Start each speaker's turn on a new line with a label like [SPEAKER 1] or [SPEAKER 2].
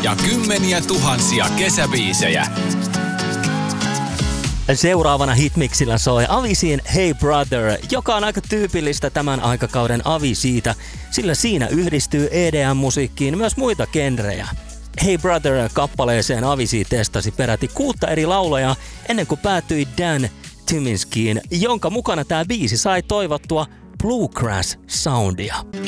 [SPEAKER 1] ja kymmeniä tuhansia kesäbiisejä.
[SPEAKER 2] Seuraavana Hitmixillä soi Aviciin Hey Brother, joka on aika tyypillistä tämän aikakauden Aviciita, sillä siinä yhdistyy EDM-musiikkiin myös muita genrejä. Hey Brother-kappaleeseen Avicii testasi peräti 6 eri laulajaa ennen kuin päätyi Dan Tyminskiin, jonka mukana tämä biisi sai toivottua bluegrass-soundia.